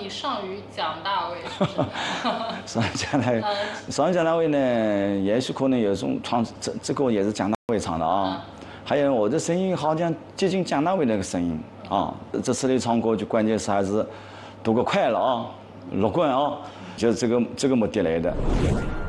你上于蒋大为，是不是？ 上于蒋大为呢，也许可能有一种这个也是蒋大为唱的啊。还有我的声音好像接近蒋大为那个声音啊。这次的唱歌就关键是还是读个快了啊，乐观啊，就是这个目的来的。